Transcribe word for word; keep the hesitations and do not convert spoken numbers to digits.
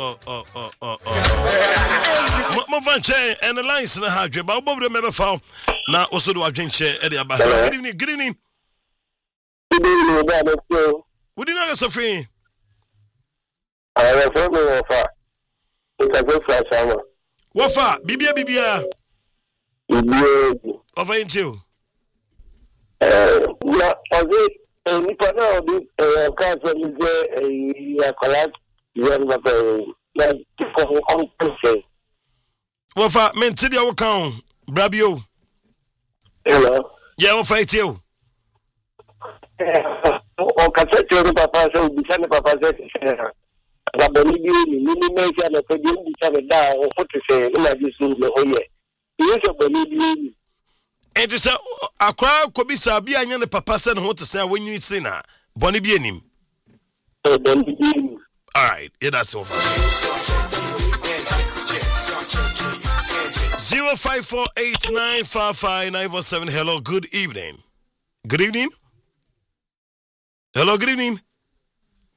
oh, oh, oh, oh, oh. Mo fan chain and the lines na ha dwe ba obo bre me be fa na oso do adwen che e de aba. Good evening, good evening. Good evening, brother. Would you know so free? I was from Wafa. It's a good flash hammer. Wafa, bibia bibia. Bibia. Over into. Eh, ya, ozi ni pana obi eh kaso ni je ya collect yan ba na ko on pese. Wafa, men ti dia wo kan brabio. Hello. Yeah, Wafa it you. O kasete ni papa se ubisa ni papa se la bonibi ni ni meja na ko di ubisa na da o foto se na jisu le oye. Yeso bonibi. And to say, Accra could be Sabia and the papa sent home to say when you see na Bonnie be him. All right, yeah, that's over. Zero five four eight nine five five nine four seven. Hello, good evening. Good evening. Hello, good evening.